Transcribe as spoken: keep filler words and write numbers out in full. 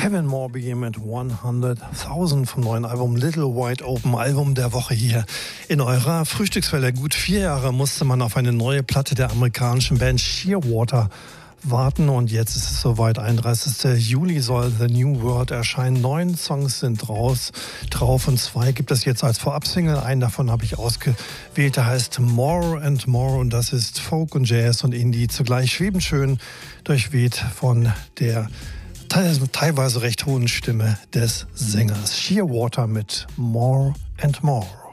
Kevin Morby mit hunderttausend vom neuen Album Little Wide Open, Album der Woche hier in eurer Frühstückswelle. Gut vier Jahre musste man auf eine neue Platte der amerikanischen Band Shearwater warten und jetzt ist es soweit. einunddreißigsten Juli soll The New World erscheinen. Neun Songs sind raus, drauf und zwei gibt es jetzt als Vorab-Single. Einen davon habe ich ausgewählt, der heißt More and More und das ist Folk und Jazz und Indie zugleich schwebend schön durchweht von der teilweise recht hohen Stimme des Sängers. Shearwater mit More and More.